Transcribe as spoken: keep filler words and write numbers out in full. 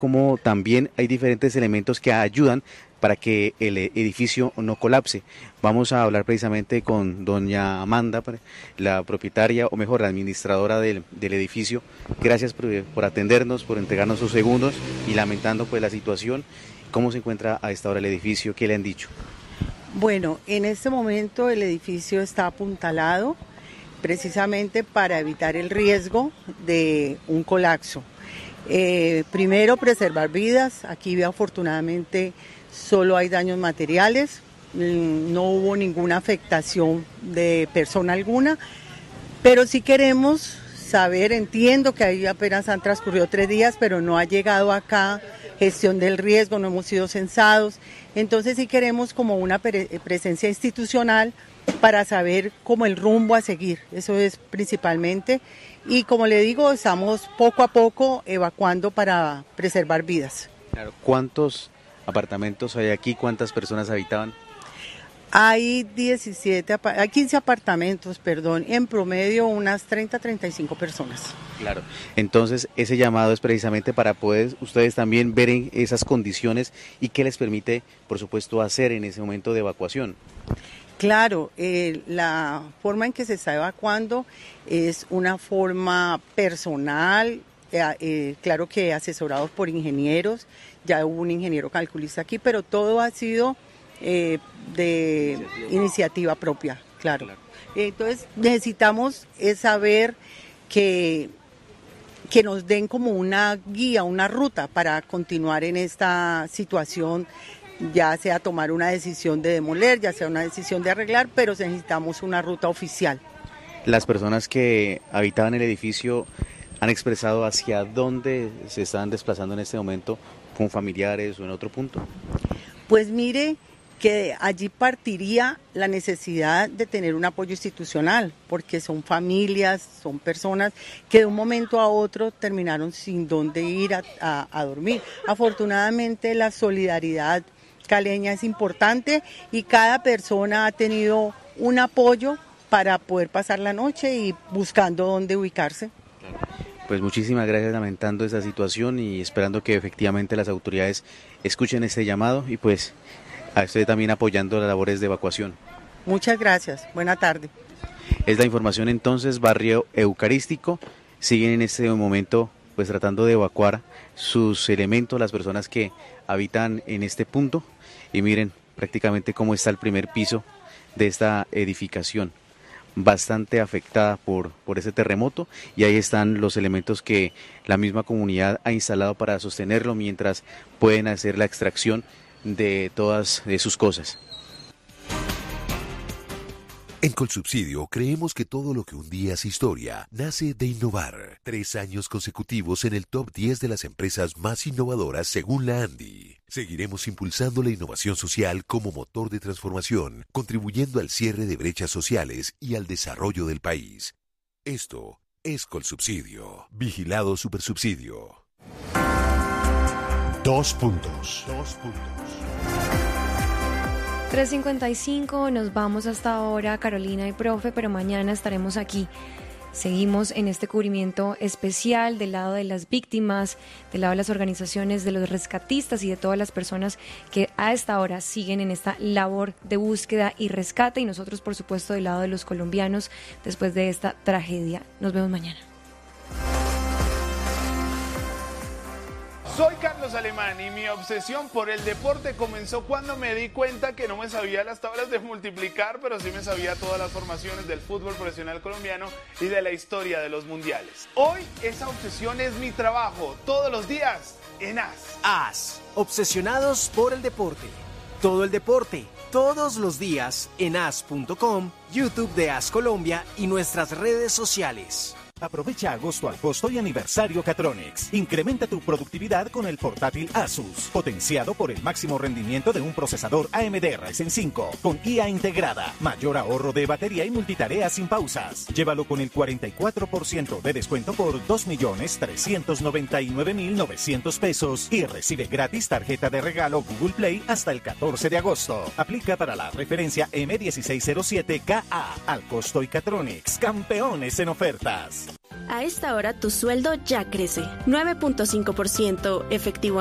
cómo también hay diferentes elementos que ayudan para que el edificio no colapse. Vamos a hablar precisamente con doña Amanda, la propietaria, o mejor, la administradora del, del edificio. Gracias por, por atendernos, por entregarnos sus segundos y lamentando pues la situación. ¿Cómo se encuentra a esta hora el edificio? ¿Qué le han dicho? Bueno, en este momento el edificio está apuntalado precisamente para evitar el riesgo de un colapso. Eh, primero, preservar vidas. Aquí afortunadamente solo hay daños materiales, no hubo ninguna afectación de persona alguna, pero sí queremos saber, entiendo que ahí apenas han transcurrido tres días, pero no ha llegado acá gestión del riesgo, no hemos sido censados, entonces sí queremos como una pre- presencia institucional para saber cómo el rumbo a seguir, eso es principalmente, y como le digo, estamos poco a poco evacuando para preservar vidas. Claro, ¿cuántos apartamentos hay aquí? ¿Cuántas personas habitaban? Hay diecisiete, hay quince apartamentos, perdón, en promedio unas treinta a treinta y cinco personas. Claro, entonces ese llamado es precisamente para poder ustedes también ver en esas condiciones y qué les permite, por supuesto, hacer en ese momento de evacuación. Claro, eh, la forma en que se está evacuando es una forma personal, eh, eh, claro que asesorados por ingenieros, ya hubo un ingeniero calculista aquí, pero todo ha sido eh, de iniciativa, iniciativa propia, claro. claro. Entonces necesitamos es saber que, que nos den como una guía, una ruta para continuar en esta situación, ya sea tomar una decisión de demoler, ya sea una decisión de arreglar, pero necesitamos una ruta oficial. Las personas que habitaban el edificio han expresado hacia dónde se están desplazando en este momento, con familiares o en otro punto. Pues mire que allí partiría la necesidad de tener un apoyo institucional, porque son familias, son personas que de un momento a otro terminaron sin dónde ir a, a, a dormir. Afortunadamente la solidaridad caleña es importante y cada persona ha tenido un apoyo para poder pasar la noche y buscando dónde ubicarse. Pues muchísimas gracias, lamentando esta situación y esperando que efectivamente las autoridades escuchen este llamado y pues a usted también apoyando las labores de evacuación. Muchas gracias, buena tarde. Es la información entonces, barrio Eucarístico, siguen en este momento pues tratando de evacuar sus elementos, las personas que habitan en este punto y miren prácticamente cómo está el primer piso de esta edificación, bastante afectada por, por ese terremoto y ahí están los elementos que la misma comunidad ha instalado para sostenerlo mientras pueden hacer la extracción de todas de sus cosas. En Colsubsidio creemos que todo lo que un día es historia nace de innovar. Tres años consecutivos en el top diez de las empresas más innovadoras según la ANDI. Seguiremos impulsando la innovación social como motor de transformación, contribuyendo al cierre de brechas sociales y al desarrollo del país. Esto es Colsubsidio. Vigilado Supersubsidio. Dos puntos. Dos puntos. tres cincuenta y cinco, nos vamos hasta ahora, Carolina y profe, pero mañana estaremos aquí. Seguimos en este cubrimiento especial del lado de las víctimas, del lado de las organizaciones, de los rescatistas y de todas las personas que a esta hora siguen en esta labor de búsqueda y rescate, y nosotros, por supuesto, del lado de los colombianos después de esta tragedia. Nos vemos mañana. Soy Carlos Alemán y mi obsesión por el deporte comenzó cuando me di cuenta que no me sabía las tablas de multiplicar, pero sí me sabía todas las formaciones del fútbol profesional colombiano y de la historia de los mundiales. Hoy esa obsesión es mi trabajo, todos los días en A S. A S, obsesionados por el deporte. Todo el deporte, todos los días en A S punto com, YouTube de A S Colombia y nuestras redes sociales. Aprovecha agosto al costo y aniversario Catronics. Incrementa tu productividad con el portátil Asus, potenciado por el máximo rendimiento de un procesador A M D Ryzen cinco, con I A integrada, mayor ahorro de batería y multitarea sin pausas. Llévalo con el cuarenta y cuatro por ciento de descuento por dos millones trescientos noventa y nueve mil novecientos pesos y recibe gratis tarjeta de regalo Google Play hasta el catorce de agosto. Aplica para la referencia M dieciséis cero siete K A. Al costo y Catronics, campeones en ofertas. A esta hora tu sueldo ya crece. nueve punto cinco por ciento efectivo